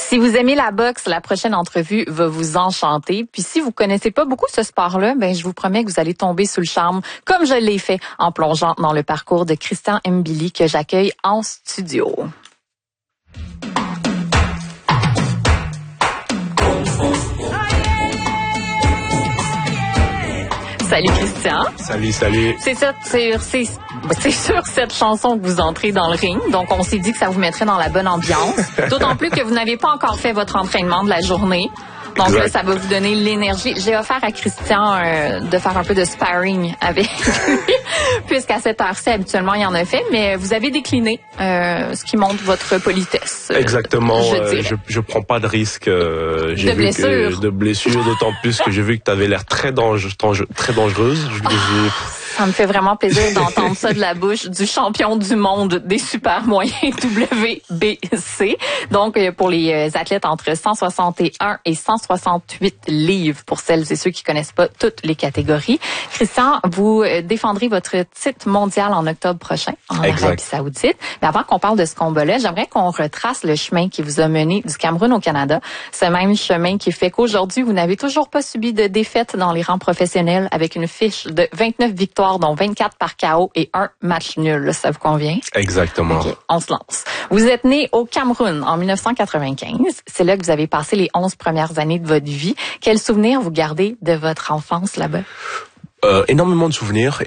Si vous aimez la boxe, la prochaine entrevue va vous enchanter. Puis si vous connaissez pas beaucoup ce sport-là, ben je vous promets que vous allez tomber sous le charme, comme je l'ai fait en plongeant dans le parcours de Christian Mbili que j'accueille en studio. Salut Christian. Salut. C'est sur cette chanson que vous entrez dans le ring. Donc, on s'est dit que ça vous mettrait dans la bonne ambiance. D'autant plus que vous n'avez pas encore fait votre entraînement de la journée. Donc là, ça va vous donner l'énergie. J'ai offert à Christian de faire un peu de sparring avec lui, puisqu'à cette heure-ci, habituellement, il en a fait. Mais vous avez décliné, ce qui montre votre politesse. Exactement. Je prends pas de risque. De blessures, d'autant plus que j'ai vu que tu avais l'air très dangereuse. Ça me fait vraiment plaisir d'entendre ça de la bouche du champion du monde des super moyens WBC. Donc, pour les athlètes entre 161 et 168 livres, pour celles et ceux qui connaissent pas toutes les catégories. Christian, vous défendrez votre titre mondial en octobre prochain en Arabie Saoudite. Mais avant qu'on parle de ce combat-là, j'aimerais qu'on retrace le chemin qui vous a mené du Cameroun au Canada. Ce même chemin qui fait qu'aujourd'hui, vous n'avez toujours pas subi de défaite dans les rangs professionnels avec une fiche de 29 victoires, dont 24 par KO et un match nul. Ça vous convient? Exactement. Okay, on se lance. Vous êtes né au Cameroun en 1995. C'est là que vous avez passé les 11 premières années de votre vie. Quels souvenirs vous gardez de votre enfance là-bas? Énormément de souvenirs.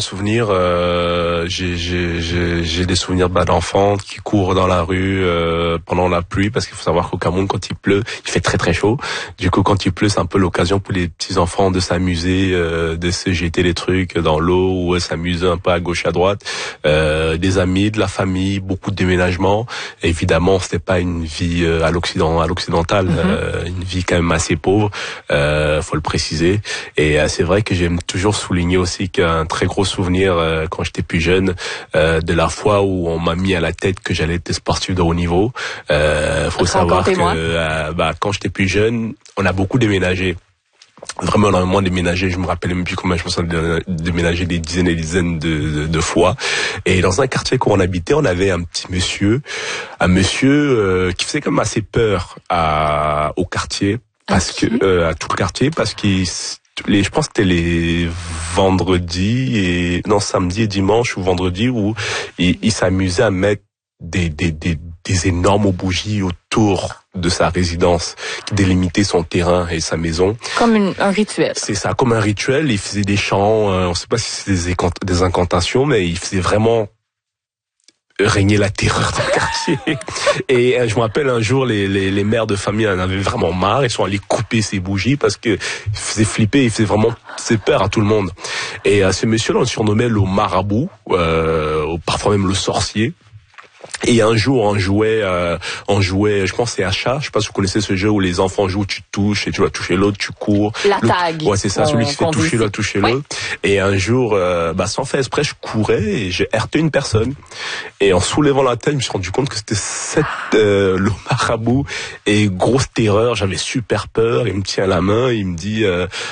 J'ai des souvenirs d'enfants qui courent dans la rue pendant la pluie, parce qu'il faut savoir qu'au Cameroun, quand il pleut, il fait très très chaud. Du coup, quand il pleut, c'est un peu l'occasion pour les petits enfants de s'amuser, de se jeter des trucs dans l'eau ou s'amuser un peu à gauche à droite. Des amis, de la famille, beaucoup de déménagements. Évidemment, c'était pas une vie à l'occidental, une vie quand même assez pauvre. Faut le préciser. Et c'est vrai que j'aime toujours souligner aussi qu'un très gros souvenir quand j'étais plus jeune de la fois où on m'a mis à la tête que j'allais être sportif de haut niveau. Faut savoir que quand j'étais plus jeune, on a beaucoup déménagé. Vraiment énormément déménagé. Je me rappelle même plus combien je pense qu'on a déménagé des dizaines et des dizaines de fois. Et dans un quartier où on habitait, on avait un monsieur qui faisait quand même assez peur au quartier, parce que à tout le quartier, parce qu'il je pense que c'était les samedi et dimanche ou vendredi, où il s'amusait à mettre des énormes bougies autour de sa résidence qui délimitait son terrain et sa maison. Comme un rituel. C'est ça, comme un rituel. Il faisait des chants, on sait pas si c'est des incantations, mais il faisait vraiment régner la terreur dans le quartier. Et je me rappelle un jour, les mères de famille en avaient vraiment marre. Ils sont allés couper ces bougies parce que il faisait flipper, il faisait vraiment peur à tout le monde. Et ce monsieur-là, on le surnommait le marabout, parfois même le sorcier. Et un jour, on jouait, je pense c'est Achat. Je sais pas si vous connaissez ce jeu où les enfants jouent, tu touches et tu dois toucher l'autre, tu cours. La tag. Ouais, c'est ça, celui qui se fait toucher doit toucher l'autre. Et un jour, sans faire exprès, je courais et j'ai heurté une personne. Et en soulevant la tête, je me suis rendu compte que c'était le marabout. Et grosse terreur, j'avais super peur. Il me tient la main, il me dit,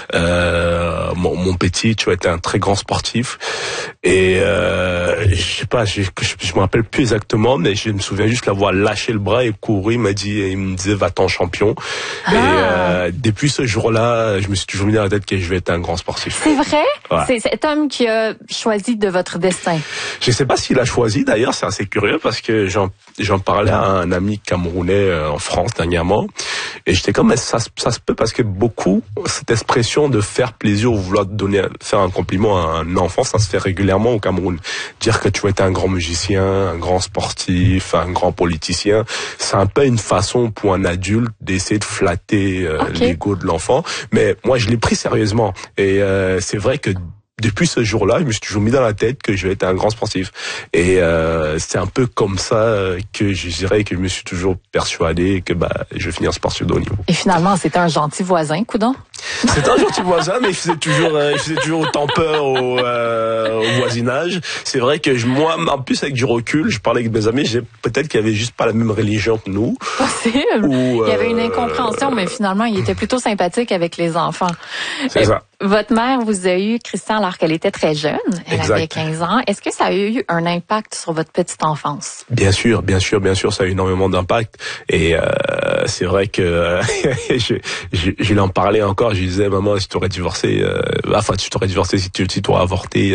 mon petit, tu vas être un très grand sportif. Et je sais pas, je me rappelle plus exactement, mais je me souviens juste l'avoir lâché le bras et couru. Il me disait va-t'en champion. Et depuis ce jour-là, je me suis toujours mis dans la tête que je vais être un grand sportif. C'est vrai? Ouais. C'est cet homme qui a choisi de votre destin. Je sais pas s'il a choisi, d'ailleurs, c'est assez curieux parce que j'en parlais à un ami camerounais en France dernièrement. Et j'étais comme, ça se peut, parce que beaucoup, cette expression de faire plaisir ou vouloir faire un compliment à un enfant, ça se fait régulièrement au Cameroun. Dire que tu vas être un grand musicien, un grand sportif, un grand politicien, c'est un peu une façon pour un adulte d'essayer de flatter l'ego de l'enfant. Mais moi, je l'ai pris sérieusement. Et c'est vrai que depuis ce jour-là, je me suis toujours mis dans la tête que je vais être un grand sportif. Et c'est un peu comme ça que je dirais que je me suis toujours persuadé que je vais finir sportif de haut niveau. Et finalement, c'était un gentil voisin, coudonc. C'était un gentil voisin, mais il faisait toujours autant peur au voisinage. C'est vrai que moi, en plus avec du recul, je parlais avec mes amis, peut-être qu'il y avait juste pas la même religion que nous. Possible. Il y avait une incompréhension, mais finalement, il était plutôt sympathique avec les enfants. C'est ça. Votre mère vous a eu, Christian, alors qu'elle était très jeune. Elle avait 15 ans. Est-ce que ça a eu un impact sur votre petite enfance? Bien sûr, ça a eu énormément d'impact. Et c'est vrai que je l'en parlais encore. Je disais, maman, si tu aurais divorcé, si tu aurais avorté,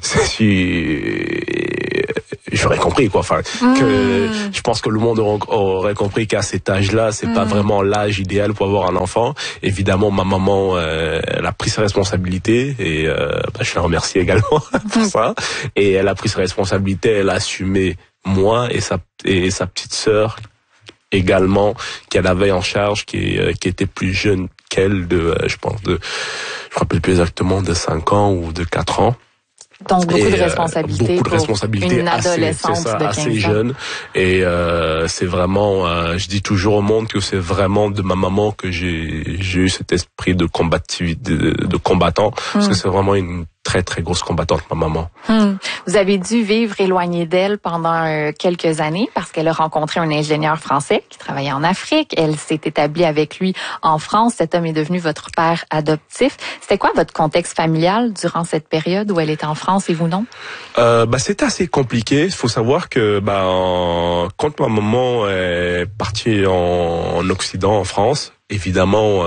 j'aurais compris quoi. Enfin, que je pense que le monde aurait compris qu'à cet âge-là, c'est pas vraiment l'âge idéal pour avoir un enfant. Évidemment, ma maman, elle a pris ses responsabilités et je la remercie également pour ça. Et elle a pris ses responsabilités, elle a assumé moi et sa petite sœur également qu'elle avait en charge, qui était plus jeune qu'elle je me rappelle plus exactement, de 5 ans ou de 4 ans. Donc beaucoup de responsabilités. Beaucoup de responsabilités, une adolescente de 15 ans. Assez jeune. Et c'est vraiment, je dis toujours au monde que c'est vraiment de ma maman que j'ai eu cet esprit de combativité, de combattant, parce que c'est vraiment une très très grosse combattante, ma maman. Vous avez dû vivre éloigné d'elle pendant quelques années parce qu'elle a rencontré un ingénieur français qui travaillait en Afrique. Elle s'est établie avec lui en France. Cet homme est devenu votre père adoptif. C'était quoi votre contexte familial durant cette période où elle était en France et vous non? C'était assez compliqué. Il faut savoir que quand ma maman est partie en Occident, en France, évidemment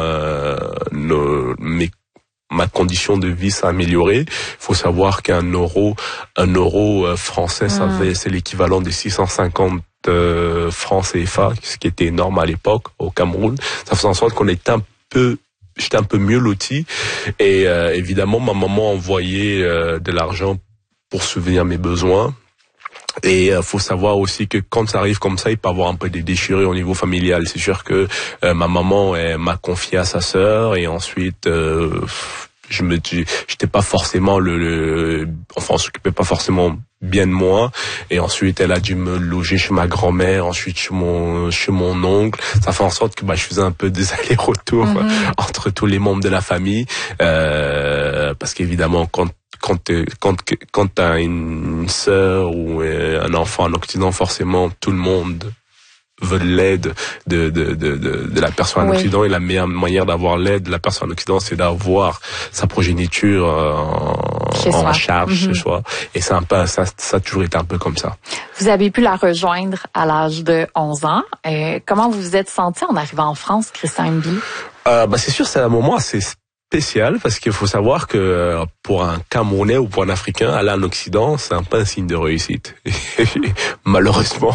ma condition de vie s'est améliorée. Il faut savoir qu'un euro français, c'est l'équivalent de 650 francs CFA, ce qui était énorme à l'époque au Cameroun. Ça faisait en sorte qu'on était j'étais un peu mieux loti. Et évidemment, ma maman envoyait de l'argent pour subvenir à mes besoins. Et faut savoir aussi que quand ça arrive comme ça, il peut y avoir un peu des déchirures au niveau familial. C'est sûr que ma maman m'a confié à sa sœur et ensuite j'étais pas forcément on s'occupait pas forcément bien de moi. Et ensuite, elle a dû me loger chez ma grand-mère, ensuite chez mon oncle. Ça fait en sorte que je faisais un peu des allers-retours entre tous les membres de la famille, parce qu'évidemment quand t'as une sœur ou un enfant en Occident, forcément tout le monde veut l'aide de la personne en Occident, et la meilleure manière d'avoir l'aide de la personne en Occident, c'est d'avoir sa progéniture en charge chez soi. Et c'est un peu ça a toujours été un peu comme ça. Vous avez pu la rejoindre à l'âge de 11 ans. Comment vous vous êtes senti en arrivant en France, Christian Mbili? C'est sûr, c'est un moment assez spécial, parce qu'il faut savoir que pour un Camerounais ou pour un Africain, aller en Occident, c'est un peu un signe de réussite. Malheureusement.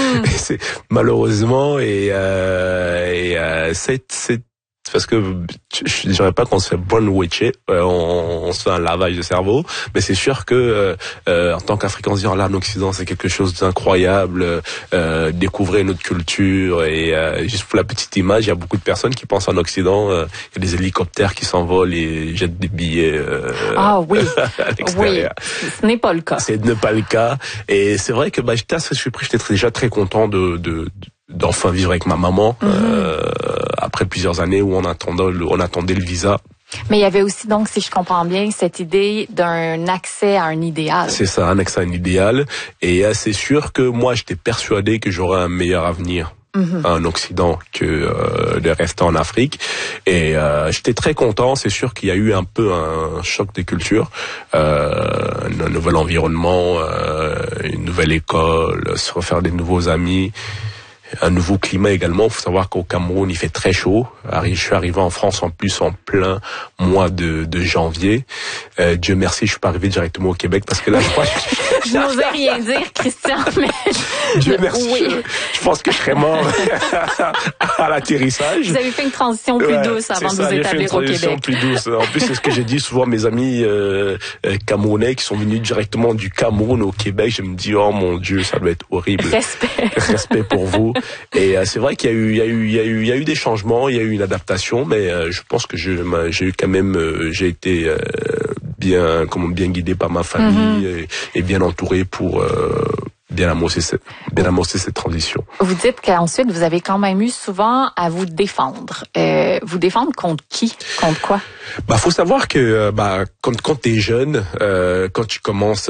C'est parce que je dirais pas qu'on se fait brainwasher, on se fait un lavage de cerveau, mais c'est sûr que en tant qu'Africain, on se dit là en Occident, c'est quelque chose d'incroyable, découvrir notre culture. Et juste pour la petite image, il y a beaucoup de personnes qui pensent en Occident, il y a des hélicoptères qui s'envolent et jettent des billets à l'extérieur. Oui, ce n'est pas le cas. C'est pas le cas. Et c'est vrai que j'étais déjà très content d'enfin vivre avec ma maman, après plusieurs années où on attendait le visa. Mais il y avait aussi donc, si je comprends bien, cette idée d'un accès à un idéal. C'est ça, un accès à un idéal. Et c'est sûr que moi, j'étais persuadé que j'aurais un meilleur avenir en Occident que de rester en Afrique. Et j'étais très content. C'est sûr qu'il y a eu un peu un choc des cultures, un nouvel environnement, une nouvelle école, se refaire des nouveaux amis. Un nouveau climat également. Il faut savoir qu'au Cameroun, il fait très chaud. Je suis arrivé en France en plus en plein mois de janvier. Dieu merci, je suis pas arrivé directement au Québec parce que là, je n'osais rien dire, Christian, mais Dieu merci. Oui. Je pense que je serais mort à l'atterrissage. Vous avez fait une transition plus douce avant de vous établir au Québec. J'ai fait une transition plus douce. En plus, c'est ce que j'ai dit souvent à mes amis camerounais qui sont venus directement du Cameroun au Québec. Je me dis, oh mon Dieu, ça doit être horrible. Respect pour vous. Et c'est vrai qu'il y a eu des changements, il y a eu une adaptation, mais je pense que j'ai été bien guidé par ma famille et bien entouré pour bien amorcer cette transition. Vous dites qu'ensuite vous avez quand même eu souvent à vous défendre. Vous défendre contre qui? Contre quoi? Faut savoir que quand t'es jeune, quand tu commences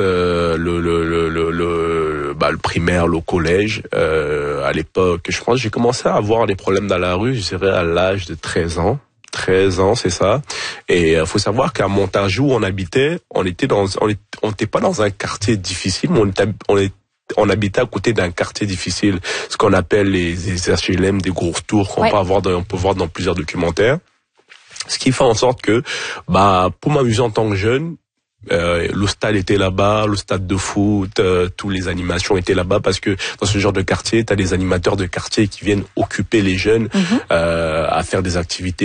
le primaire, le collège, à l'époque, je pense que j'ai commencé à avoir des problèmes dans la rue, je dirais à l'âge de 13 ans. 13 ans, c'est ça. Et faut savoir qu'à Montargis où on habitait, on n'était pas dans un quartier difficile, mais on habitait à côté d'un quartier difficile, ce qu'on appelle les HLM, des gros tours qu'on peut voir dans plusieurs documentaires. Ce qui fait en sorte que, pour m'amuser en tant que jeune, le stade était là-bas, le stade de foot, tous les animations étaient là-bas parce que dans ce genre de quartier, t'as des animateurs de quartier qui viennent occuper les jeunes à faire des activités